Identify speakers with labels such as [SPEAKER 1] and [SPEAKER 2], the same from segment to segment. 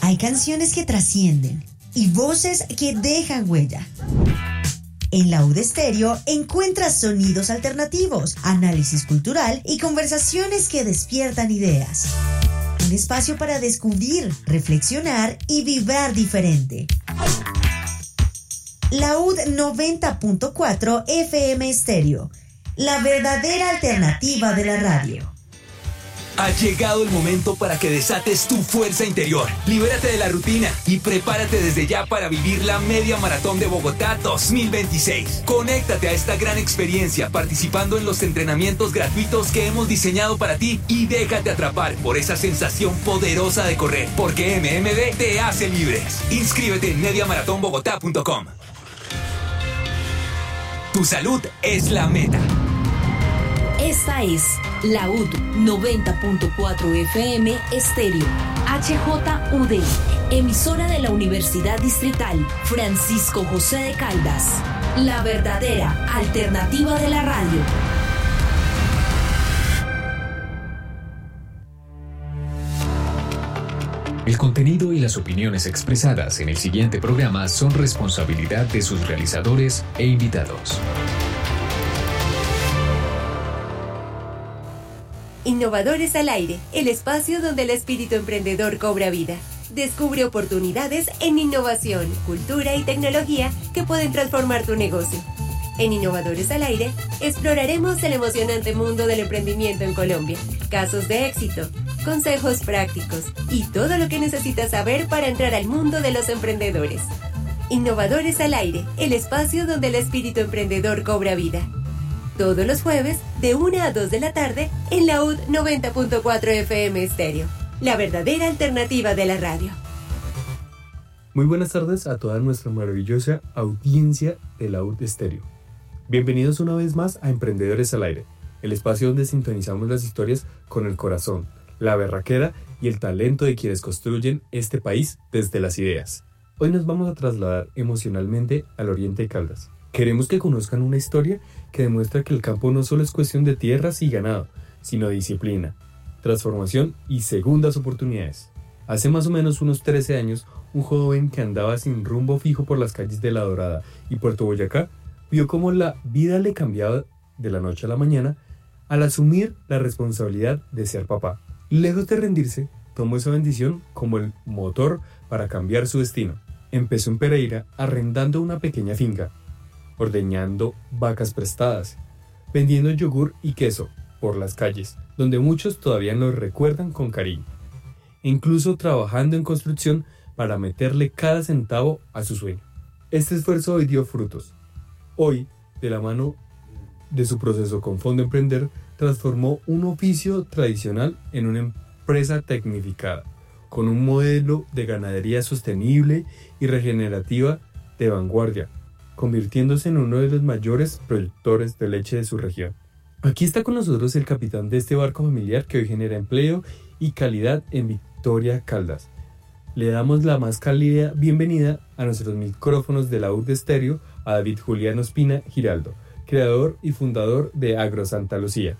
[SPEAKER 1] Hay canciones que trascienden y voces que dejan huella. En Laúd Estéreo encuentras sonidos alternativos, análisis cultural y conversaciones que despiertan ideas. Un espacio para descubrir, reflexionar y vibrar diferente. Laúd 90.4 FM Estéreo, la verdadera alternativa de la radio.
[SPEAKER 2] Ha llegado el momento para que desates tu fuerza interior. Libérate de la rutina y prepárate desde ya para vivir la Media Maratón de Bogotá 2026. Conéctate a esta gran experiencia participando en los entrenamientos gratuitos que hemos diseñado para ti y déjate atrapar por esa sensación poderosa de correr, porque MMB te hace libres. Inscríbete en mediamaratonbogotá.com. Tu salud es la meta.
[SPEAKER 3] Esta es Laúd 90.4 FM Estéreo, HJUD, emisora de la Universidad Distrital Francisco José de Caldas, la verdadera alternativa de la radio.
[SPEAKER 4] El contenido y las opiniones expresadas en el siguiente programa son responsabilidad de sus realizadores e invitados.
[SPEAKER 5] Innovadores al Aire, el espacio donde el espíritu emprendedor cobra vida. Descubre oportunidades en innovación, cultura y tecnología que pueden transformar tu negocio. En Innovadores al Aire, exploraremos el emocionante mundo del emprendimiento en Colombia, casos de éxito, consejos prácticos y todo lo que necesitas saber para entrar al mundo de los emprendedores. Innovadores al Aire, el espacio donde el espíritu emprendedor cobra vida. Todos los jueves, de 1 a 2 de la tarde, en Laúd 90.4 FM Estéreo, la verdadera alternativa de la radio.
[SPEAKER 6] Muy buenas tardes a toda nuestra maravillosa audiencia de Laúd Estéreo. Bienvenidos una vez más a Emprendedores al Aire, el espacio donde sintonizamos las historias con el corazón, la berraquera y el talento de quienes construyen este país desde las ideas. Hoy nos vamos a trasladar emocionalmente al oriente de Caldas. Queremos que conozcan una historia que demuestra que el campo no solo es cuestión de tierras y ganado, sino disciplina, transformación y segundas oportunidades. Hace más o menos unos 13 años, un joven que andaba sin rumbo fijo por las calles de La Dorada y Puerto Boyacá, vio cómo la vida le cambiaba de la noche a la mañana al asumir la responsabilidad de ser papá. Lejos de rendirse, tomó esa bendición como el motor para cambiar su destino. Empezó en Pereira arrendando una pequeña finca, ordeñando vacas prestadas, vendiendo yogur y queso por las calles, donde muchos todavía nos recuerdan con cariño, e incluso trabajando en construcción para meterle cada centavo a su sueño. Este esfuerzo hoy dio frutos. Hoy, de la mano de su proceso con Fondo Emprender, transformó un oficio tradicional en una empresa tecnificada, con un modelo de ganadería sostenible y regenerativa de vanguardia, convirtiéndose en uno de los mayores productores de leche de su región. Aquí está con nosotros el capitán de este barco familiar que hoy genera empleo y calidad en Victoria, Caldas. Le damos la más cálida bienvenida a nuestros micrófonos de Laúd Estéreo a David Julián Ospina Giraldo, creador y fundador de Agro Santa Lucía.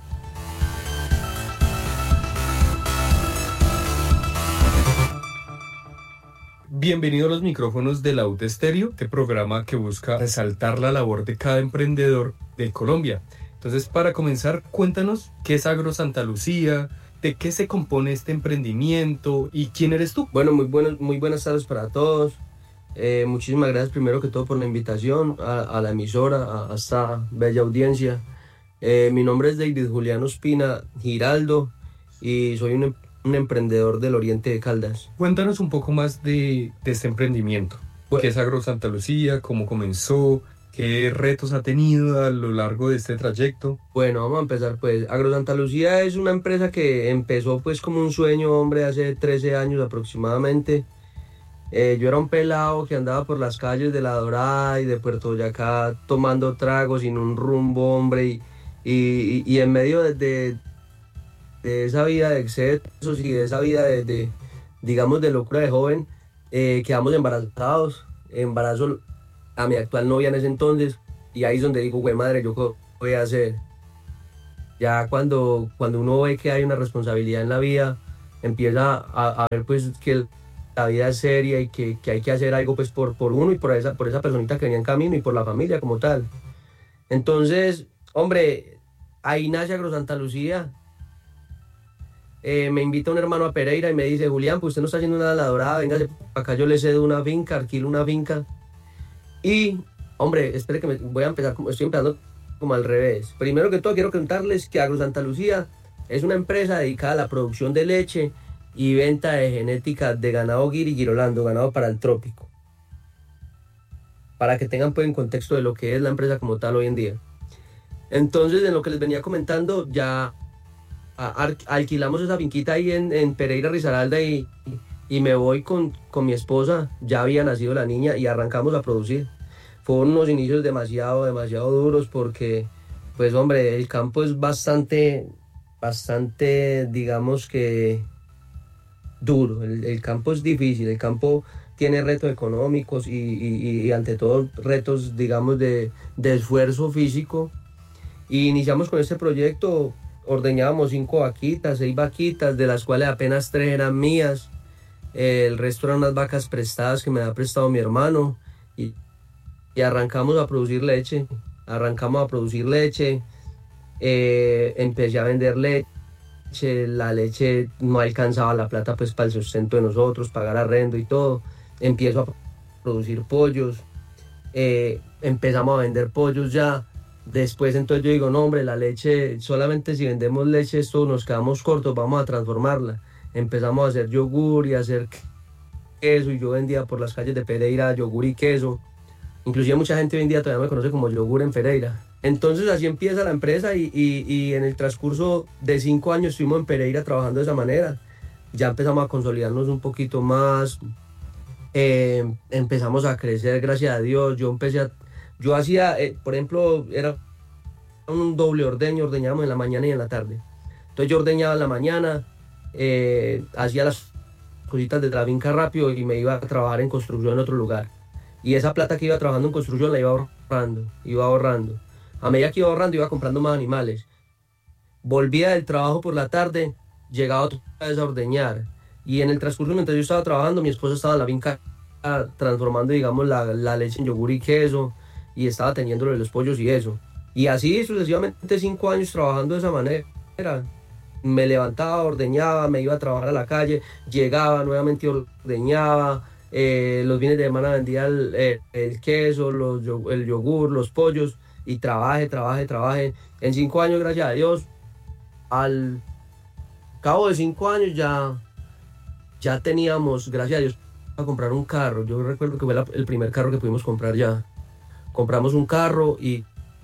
[SPEAKER 6] Bienvenido a los micrófonos de Laúd Estéreo, este programa que busca resaltar la labor de cada emprendedor de Colombia. Entonces, para comenzar, cuéntanos qué es Agro Santa Lucía, de qué se compone este emprendimiento y quién eres tú.
[SPEAKER 7] Bueno, muy buenas tardes para todos. Muchísimas gracias primero que todo por la invitación a la emisora, a esta bella audiencia. Mi nombre es David Julián Ospina Giraldo y soy un emprendedor del oriente de Caldas.
[SPEAKER 6] Cuéntanos un poco más de este emprendimiento. ¿Qué es Agro Santa Lucía? ¿Cómo comenzó? ¿Qué retos ha tenido a lo largo de este trayecto?
[SPEAKER 7] Bueno, vamos a empezar pues. Agro Santa Lucía es una empresa que empezó pues como un sueño, hombre, hace 13 años aproximadamente. Yo era un pelado que andaba por las calles de La Dorada y de Puerto Boyacá tomando tragos sin un rumbo, hombre, y en medio de esa vida de excesos y de esa vida digamos, de locura de joven, quedamos embarazados, embarazo a mi actual novia en ese entonces, y ahí es donde digo, güey madre, ¿yo qué voy a hacer? Ya cuando uno ve que hay una responsabilidad en la vida, empieza a ver pues que la vida es seria y que hay que hacer algo pues por uno y por esa personita que venía en camino y por la familia como tal. Entonces, hombre, ahí nace AgroSanta Lucía. Me invita un hermano a Pereira y me dice, Julián, pues usted no está haciendo nada en La Dorada, véngase acá, yo le cedo una finca, alquilo una finca. Y, hombre, espere que estoy empezando como al revés. Primero que todo quiero contarles que AgroSanta Lucía es una empresa dedicada a la producción de leche y venta de genética de ganado guiri y girolando, ganado para el trópico. Para que tengan pues en contexto de lo que es la empresa como tal hoy en día. Entonces, en lo que les venía comentando, ya alquilamos esa finquita ahí en Pereira, Risaralda y me voy con mi esposa. Ya había nacido la niña y arrancamos a producir. Fueron unos inicios demasiado duros porque, pues hombre, el campo es bastante, digamos que duro. El campo es difícil, el campo tiene retos económicos y ante todo retos, digamos, de esfuerzo físico. Y iniciamos con este proyecto, ordeñábamos 5 vaquitas, 6 vaquitas, de las cuales apenas 3 eran mías. El resto eran unas vacas prestadas que me había prestado mi hermano. Y arrancamos a producir leche. Empecé a vender leche. La leche no alcanzaba la plata pues para el sustento de nosotros, pagar arrendo y todo. Empiezo a producir pollos. Empezamos a vender pollos ya. Después entonces yo digo, no hombre, la leche, solamente si vendemos leche esto nos quedamos cortos, vamos a transformarla. Empezamos a hacer yogur y a hacer queso, y yo vendía por las calles de Pereira yogur y queso. Inclusive mucha gente hoy en día todavía me conoce como yogur en Pereira. Entonces así empieza la empresa y en el transcurso de 5 años estuvimos en Pereira trabajando de esa manera. Ya empezamos a consolidarnos un poquito más, empezamos a crecer, gracias a Dios. Yo hacía, por ejemplo, era un doble ordeño, ordeñábamos en la mañana y en la tarde. Entonces yo ordeñaba en la mañana, hacía las cositas de la finca rápido y me iba a trabajar en construcción en otro lugar. Y esa plata que iba trabajando en construcción la iba ahorrando. A medida que iba ahorrando iba comprando más animales. Volvía del trabajo por la tarde, llegaba otra vez a ordeñar. Y en el transcurso mientras yo estaba trabajando, mi esposa estaba en la finca transformando, digamos, la leche en yogur y queso, y estaba teniéndole los pollos y eso. Y así sucesivamente 5 años trabajando de esa manera. Me levantaba, ordeñaba, me iba a trabajar a la calle, llegaba, nuevamente ordeñaba, los fines de semana vendía el queso, el yogur, los pollos, y trabajé. En 5 años, gracias a Dios, al cabo de 5 años ya teníamos, gracias a Dios, a comprar un carro. Yo recuerdo que fue el primer carro que pudimos comprar ya. Compramos un carro y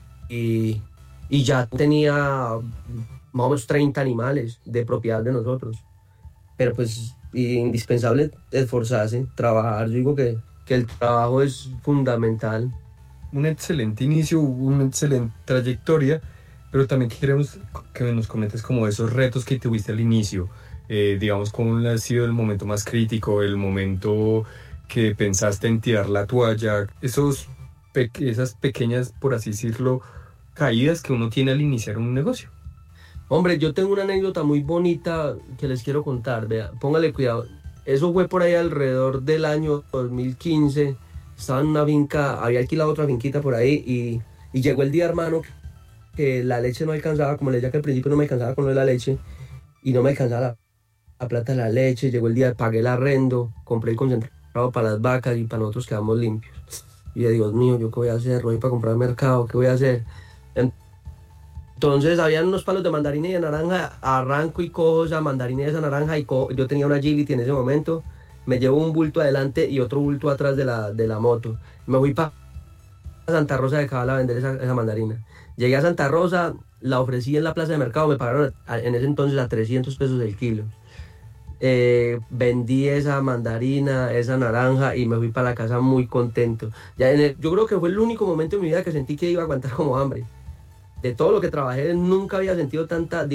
[SPEAKER 7] ya tenía más o menos 30 animales de propiedad de nosotros. Pero pues indispensable esforzarse, trabajar. Yo digo que el trabajo es fundamental.
[SPEAKER 6] Un excelente inicio, una excelente trayectoria, pero también queremos que nos comentes como esos retos que tuviste al inicio. Digamos, ¿cómo ha sido el momento más crítico, el momento que pensaste en tirar la toalla? Esas pequeñas, por así decirlo, caídas que uno tiene al iniciar un negocio.
[SPEAKER 7] Hombre, yo tengo una anécdota muy bonita que les quiero contar. Vea, póngale cuidado. Eso fue por ahí alrededor del año 2015. Estaba en una finca, había alquilado otra finquita por ahí y llegó el día, hermano, que la leche no alcanzaba. Como les decía que al principio no me alcanzaba con lo de la leche y no me alcanzaba la plata de la leche. Llegó el día, pagué el arrendo, compré el concentrado para las vacas y para nosotros quedamos limpios. Y yo, Dios mío, ¿yo qué voy a hacer? Voy para comprar al mercado, ¿qué voy a hacer? Entonces habían unos palos de mandarina y de naranja, arranco y cojo esa mandarina y esa naranja yo tenía una Agility en ese momento, me llevo un bulto adelante y otro bulto atrás de la moto. Me fui para Santa Rosa de Cabal a vender esa mandarina. Llegué a Santa Rosa, la ofrecí en la plaza de mercado, me pagaron en ese entonces a 300 pesos el kilo. Vendí esa mandarina, esa naranja y me fui para la casa muy contento. Yo creo que fue el único momento en mi vida que sentí que iba a aguantar como hambre. De todo lo que trabajé nunca había sentido tanta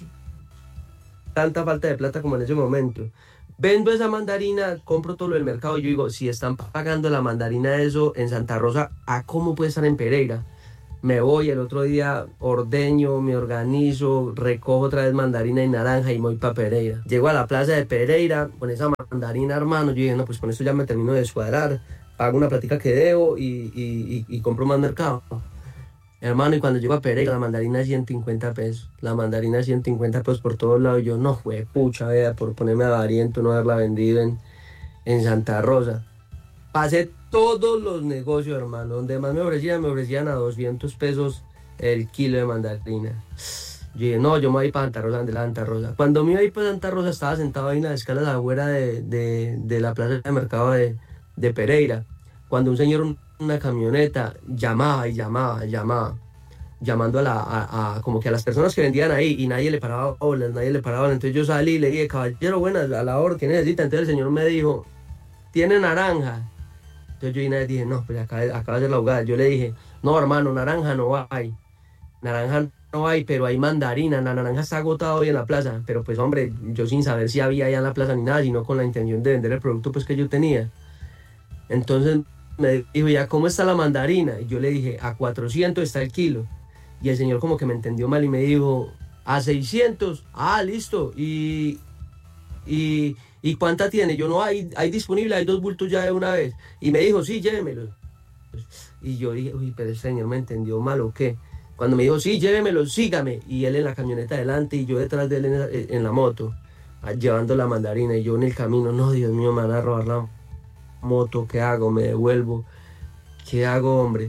[SPEAKER 7] falta de plata como en ese momento. Vendo esa mandarina, compro todo lo del mercado y yo digo, si están pagando la mandarina eso en Santa Rosa, ¿a cómo puede estar en Pereira? Me voy, el otro día ordeño, me organizo, recojo otra vez mandarina y naranja y me voy para Pereira. Llego a la plaza de Pereira con esa mandarina, hermano. Yo dije, no, pues con esto ya me termino de descuadrar. Pago una plática que debo y compro más mercado. Hermano, y cuando llego a Pereira, la mandarina 150 pesos. La mandarina 150 pesos por todos lados. Yo, no, fue pucha, vea, por ponerme avariento, no haberla vendido en Santa Rosa. Pasé todos los negocios, hermano. Donde más me ofrecían a 200 pesos el kilo de mandarina. Yo dije, no, yo me voy para Santa Rosa. Cuando me iba a ir para Santa Rosa, estaba sentado ahí en las escalas afuera de la plaza de mercado de Pereira. Cuando un señor, una camioneta, llamaba, llamando como que a las personas que vendían ahí, y nadie le paraba bolas, Entonces yo salí y le dije, caballero, buenas, a la hora, ¿qué necesita? Entonces el señor me dijo, ¿tiene naranja? Entonces yo y nadie dije, no, pues acaba de hacer la jugada. Yo le dije, no, hermano, naranja no hay, pero hay mandarina. La naranja está agotada hoy en la plaza. Pero pues, hombre, yo sin saber si había allá en la plaza ni nada, sino con la intención de vender el producto pues que yo tenía. Entonces me dijo, ya, ¿cómo está la mandarina? Y yo le dije, a 400 está el kilo. Y el señor como que me entendió mal y me dijo, a 600, listo. ¿Y cuánta tiene? Yo, no, hay disponible, hay 2 bultos ya de una vez. Y me dijo, sí, llévemelos. Y yo dije, uy, pero el señor me entendió mal o qué. Cuando me dijo, sí, llévemelos, sígame. Y él en la camioneta adelante y yo detrás de él en la moto, llevando la mandarina. Y yo en el camino, no, Dios mío, me van a robar la moto, ¿qué hago? Me devuelvo. ¿Qué hago, hombre?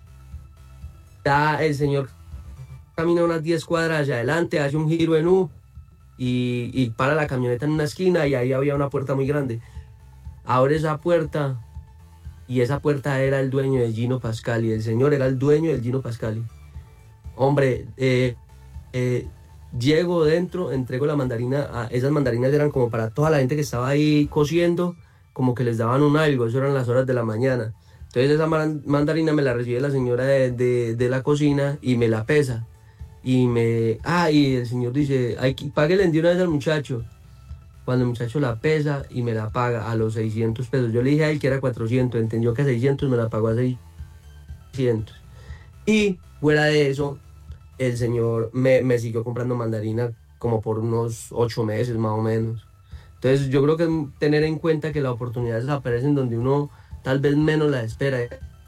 [SPEAKER 7] Ya el señor camina unas 10 cuadras hacia adelante, hace un giro en U y para la camioneta en una esquina y ahí había una puerta muy grande. Abre esa puerta y esa puerta era el dueño de Gino Pascali. El señor era el dueño del Gino Pascali. Hombre, llego dentro, entrego la mandarina. Esas mandarinas eran como para toda la gente que estaba ahí cosiendo, como que les daban un algo, eso eran las horas de la mañana. Entonces esa mandarina me la recibe la señora de la cocina y me la pesa. Y el señor dice, páguele de una vez al muchacho. Cuando el muchacho la pesa y me la paga a los 600 pesos. Yo le dije a él que era 400, entendió que a 600, me la pagó a 600. Y fuera de eso, el señor me siguió comprando mandarina como por unos 8 meses más o menos. Entonces yo creo que tener en cuenta que las oportunidades aparecen donde uno tal vez menos las espera.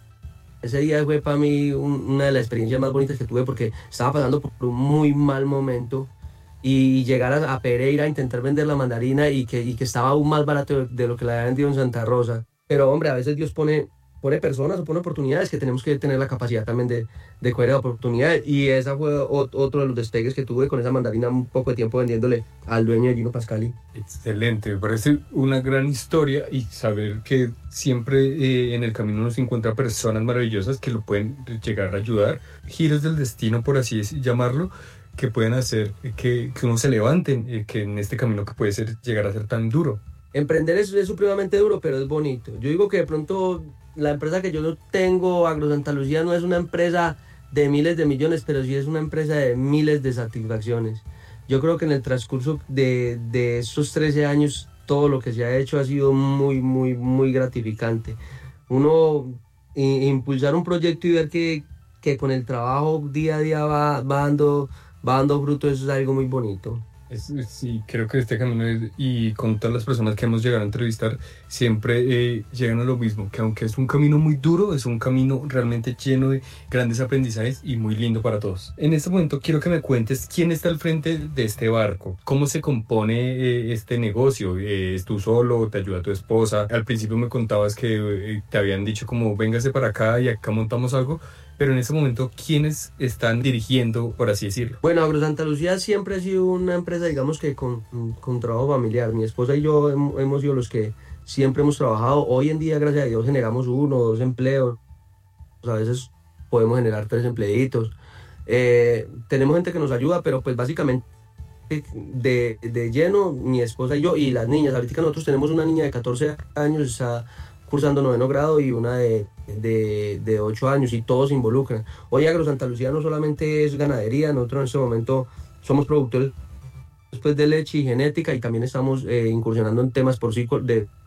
[SPEAKER 7] Ese día fue para mí una de las experiencias más bonitas que tuve porque estaba pasando por un muy mal momento y llegar a Pereira a intentar vender la mandarina y que estaba aún más barato de lo que la había vendido en Santa Rosa. Pero hombre, a veces Dios pone personas o pone oportunidades que tenemos que tener la capacidad también de coger la oportunidad. Y esa fue otro de los despegues que tuve con esa mandarina, un poco de tiempo vendiéndole al dueño de Gino Pascali.
[SPEAKER 6] Excelente, me parece una gran historia y saber que siempre en el camino uno se encuentra personas maravillosas que lo pueden llegar a ayudar, giros del destino por así llamarlo, que pueden hacer que uno se levante, que en este camino que puede llegar a ser tan duro.
[SPEAKER 7] Emprender es supremamente duro, pero es bonito. Yo digo que de pronto la empresa que yo tengo, AgroSanta Lucía, no es una empresa de miles de millones, pero sí es una empresa de miles de satisfacciones. Yo creo que en el transcurso de estos 13 años, todo lo que se ha hecho ha sido muy, muy, muy gratificante. Uno impulsar un proyecto y ver que con el trabajo día a día va dando fruto, eso es algo muy bonito.
[SPEAKER 6] Sí, creo que este camino y con todas las personas que hemos llegado a entrevistar siempre llegan a lo mismo, que aunque es un camino muy duro, es un camino realmente lleno de grandes aprendizajes y muy lindo para todos. En este momento quiero que me cuentes quién está al frente de este barco, cómo se compone este negocio. ¿Es tú solo? ¿Te ayuda tu esposa? Al principio me contabas que te habían dicho como véngase para acá y acá montamos algo. Pero en este momento, ¿quiénes están dirigiendo, por así decirlo?
[SPEAKER 7] Bueno, AgroSanta Lucía siempre ha sido una empresa, digamos que con trabajo familiar. Mi esposa y yo hemos sido los que siempre hemos trabajado. Hoy en día, gracias a Dios, generamos 1 o 2 empleos. A veces podemos generar 3 empleitos. Tenemos gente que nos ayuda, pero pues básicamente de lleno, mi esposa y yo y las niñas. Ahorita nosotros tenemos una niña de 14 años, está cursando 9º grado y una de 8 años y todos se involucran. Hoy AgroSanta Lucía no solamente es ganadería, nosotros en este momento somos productores después de leche y genética y también estamos incursionando en temas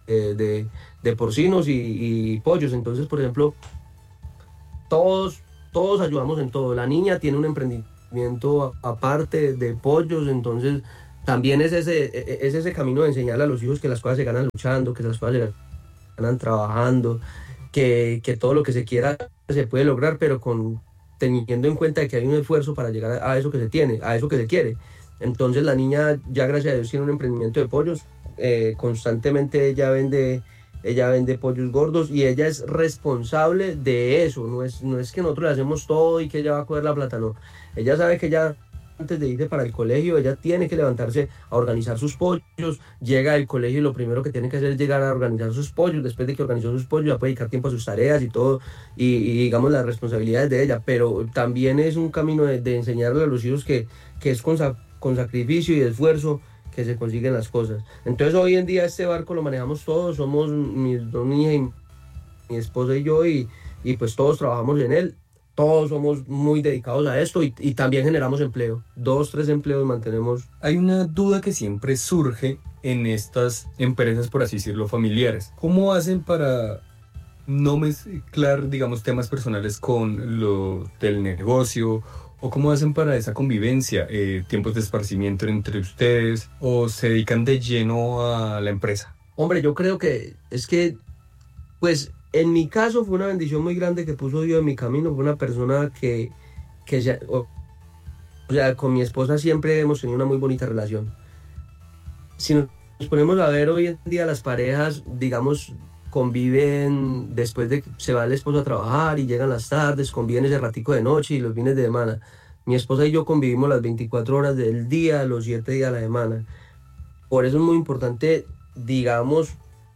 [SPEAKER 7] de porcinos y pollos. Entonces, por ejemplo, todos todos ayudamos en todo. La niña tiene un emprendimiento aparte de pollos, entonces también es ese camino de enseñarle a los hijos que las cosas se ganan luchando, que las cosas se ganan trabajando, que todo lo que se quiera se puede lograr, pero teniendo en cuenta que hay un esfuerzo para llegar a eso que se tiene, a eso que se quiere. Entonces la niña ya gracias a Dios tiene un emprendimiento de pollos, constantemente ella vende pollos gordos y ella es responsable de eso, no es que nosotros le hacemos todo y que ella va a coger la plata, no. Ella sabe que ella antes de irse para el colegio, ella tiene que levantarse a organizar sus pollos, llega al colegio y lo primero que tiene que hacer es llegar a organizar sus pollos, después de que organizó sus pollos ya puede dedicar tiempo a sus tareas y todo, y digamos las responsabilidades de ella, pero también es un camino de enseñarle a los hijos que es con sacrificio y esfuerzo que se consiguen las cosas. Entonces hoy en día este barco lo manejamos todos, somos mis dos niñas y mi esposa y yo, y pues todos trabajamos en él, todos somos muy dedicados a esto y también generamos empleo, 2-3 empleos mantenemos.
[SPEAKER 6] Hay una duda que siempre surge en estas empresas, por así decirlo, familiares. ¿Cómo hacen para no mezclar, digamos, temas personales con lo del negocio? ¿O cómo hacen para esa convivencia? ¿Tiempos de esparcimiento entre ustedes? ¿O se dedican de lleno a la empresa?
[SPEAKER 7] Hombre, yo creo que es que, pues, en mi caso fue una bendición muy grande que puso Dios en mi camino. Fue una persona que o sea, con mi esposa siempre hemos tenido una muy bonita relación. Si nos ponemos a ver hoy en día, las parejas, digamos, conviven después de que se va el esposo a trabajar y llegan las tardes, conviven ese ratico de noche y los fines de semana. Mi esposa y yo convivimos las 24 horas del día, los 7 días a la semana. Por eso es muy importante, digamos,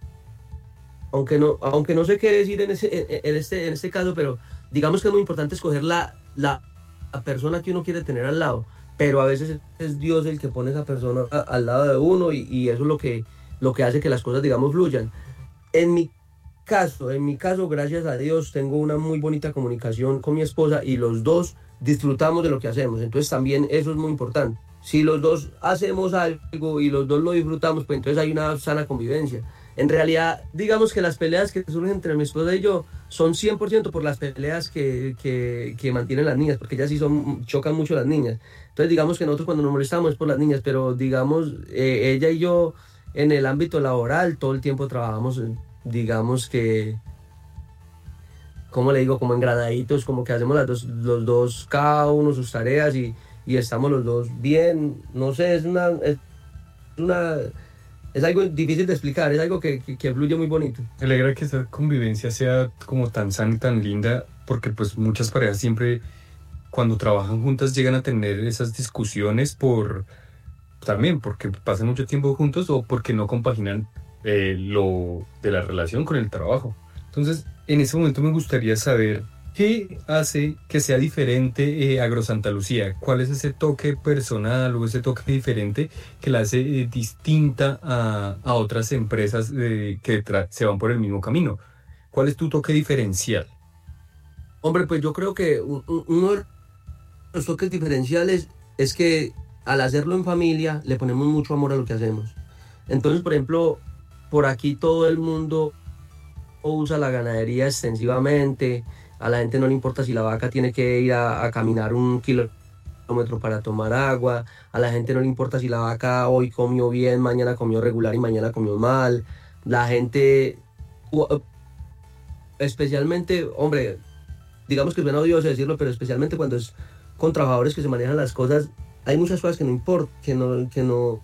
[SPEAKER 7] aunque no sé qué decir en este caso, pero digamos que es muy importante escoger la persona que uno quiere tener al lado, pero a veces es Dios el que pone a esa persona al lado de uno y eso es lo que hace que las cosas, digamos, fluyan. En mi caso, gracias a Dios, tengo una muy bonita comunicación con mi esposa y los dos disfrutamos de lo que hacemos. Entonces también eso es muy importante. Si los dos hacemos algo y los dos lo disfrutamos, pues entonces hay una sana convivencia. En realidad, digamos que las peleas que surgen entre mi esposa y yo son 100% por las peleas que mantienen las niñas, porque ellas sí chocan mucho las niñas. Entonces digamos que nosotros cuando nos molestamos es por las niñas, pero digamos, ella y yo en el ámbito laboral todo el tiempo trabajamos, digamos que, ¿cómo le digo? Como engranaditos, como que hacemos los dos cada uno sus tareas y estamos los dos bien. No sé, es algo difícil de explicar, es algo que fluye muy bonito.
[SPEAKER 6] Me alegra que esa convivencia sea como tan sana y tan linda, porque pues muchas parejas siempre cuando trabajan juntas llegan a tener esas discusiones también porque pasan mucho tiempo juntos o porque no compaginan lo de la relación con el trabajo. Entonces, en ese momento me gustaría saber qué hace que sea diferente AgroSanta Lucía. ¿Cuál es ese toque personal o ese toque diferente que la hace distinta a otras empresas que se van por el mismo camino? ¿Cuál es tu toque diferencial?
[SPEAKER 7] Hombre, pues yo creo que uno de los toques diferenciales es que al hacerlo en familia le ponemos mucho amor a lo que hacemos. Entonces, por ejemplo, por aquí todo el mundo usa la ganadería extensivamente. A la gente no le importa si la vaca tiene que ir a caminar 1 kilómetro para tomar agua. A la gente no le importa si la vaca hoy comió bien, mañana comió regular y mañana comió mal. La gente, especialmente, hombre, digamos que suena odioso decirlo, pero especialmente cuando es con trabajadores que se manejan las cosas, hay muchas cosas que no importan, que no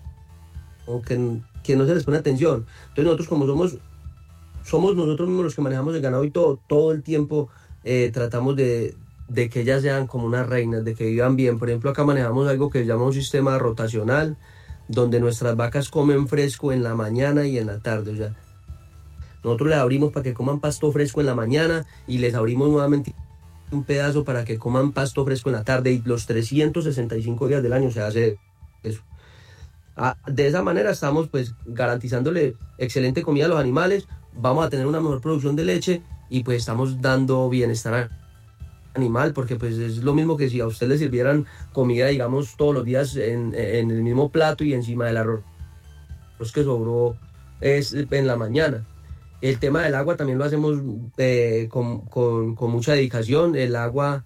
[SPEAKER 7] se les pone atención. Entonces nosotros como somos nosotros mismos los que manejamos el ganado y todo el tiempo tratamos de que ellas sean como unas reinas, de que vivan bien. Por ejemplo, acá manejamos algo que se llama un sistema rotacional, donde nuestras vacas comen fresco en la mañana y en la tarde. O sea, nosotros les abrimos para que coman pasto fresco en la mañana y les abrimos nuevamente un pedazo para que coman pasto fresco en la tarde, y los 365 días del año se hace eso. De esa manera estamos pues garantizándole excelente comida a los animales, vamos a tener una mejor producción de leche y pues estamos dando bienestar animal, porque pues es lo mismo que si a usted le sirvieran comida, digamos, todos los días en el mismo plato y encima del arroz que sobró es en la mañana. El tema del agua también lo hacemos con mucha dedicación. El agua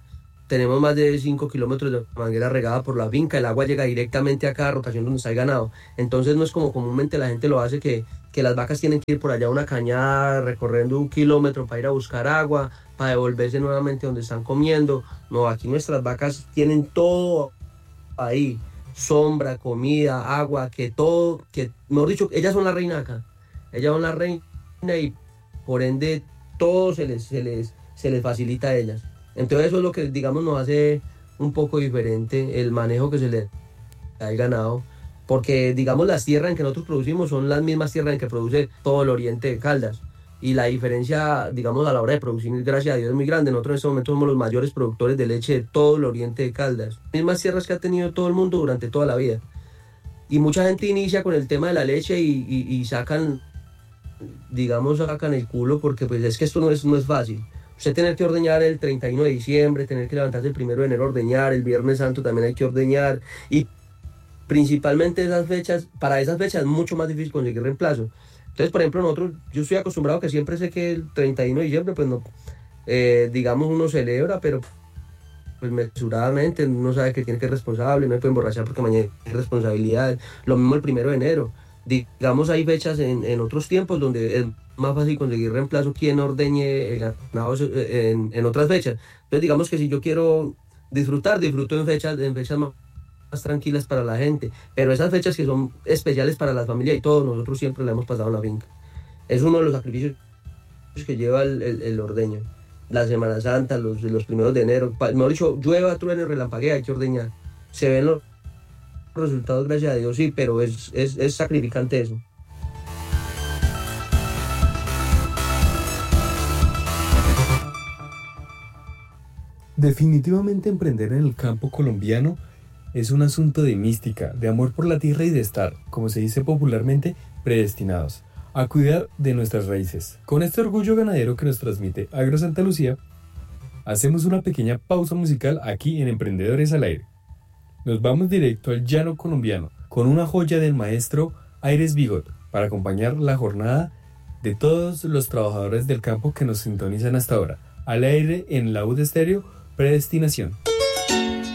[SPEAKER 7] tenemos más de 5 kilómetros de manguera regada por la finca, el agua llega directamente acá a rotación donde está el ganado. Entonces no es como comúnmente la gente lo hace, que las vacas tienen que ir por allá a una cañada recorriendo 1 kilómetro para ir a buscar agua, para devolverse nuevamente donde están comiendo. No, aquí nuestras vacas tienen todo ahí, sombra, comida, agua, que todo, que mejor dicho, ellas son la reina acá. Ellas son la reina y por ende todo se les facilita a ellas. Entonces eso es lo que, digamos, nos hace un poco diferente el manejo que se le da al ganado, porque, digamos, las tierras en que nosotros producimos son las mismas tierras en que produce todo el oriente de Caldas, y la diferencia, digamos, a la hora de producir, gracias a Dios, es muy grande. Nosotros en este momento somos los mayores productores de leche de todo el oriente de Caldas, mismas tierras que ha tenido todo el mundo durante toda la vida. Y mucha gente inicia con el tema de la leche y sacan, digamos, sacan el culo, porque pues es que esto no es fácil. Usted tener que ordeñar el 31 de diciembre, tener que levantarse el 1 de enero a ordeñar, el Viernes Santo también hay que ordeñar, y principalmente esas fechas, para esas fechas es mucho más difícil conseguir reemplazo. Entonces, por ejemplo, yo estoy acostumbrado que siempre sé que el 31 de diciembre, pues no, digamos, uno celebra, pero pues mesuradamente, uno sabe que tiene que ser responsable, no me puede emborrachar porque mañana hay responsabilidades. Lo mismo el 1 de enero. Digamos, hay fechas en otros tiempos donde es más fácil conseguir reemplazo quien ordeñe el ganado en otras fechas. Entonces, digamos que si yo quiero disfruto en fechas más tranquilas para la gente, pero esas fechas que son especiales para la familia y todos nosotros siempre la hemos pasado en la finca. Es uno de los sacrificios que lleva el ordeño. La Semana Santa, los primeros de enero, mejor dicho, llueva, truene, relampaguea, hay que ordeñar. Se ven los resultados, gracias a Dios, sí, pero es sacrificante eso.
[SPEAKER 6] Definitivamente emprender en el campo colombiano es un asunto de mística, de amor por la tierra y de estar, como se dice popularmente, predestinados a cuidar de nuestras raíces. Con este orgullo ganadero que nos transmite Agro Santa Lucía, hacemos una pequeña pausa musical aquí en Emprendedores al Aire. Nos vamos directo al llano colombiano con una joya del maestro Aires Bigot para acompañar la jornada de todos los trabajadores del campo que nos sintonizan hasta ahora. Al aire en la UD Estéreo, Predestinación.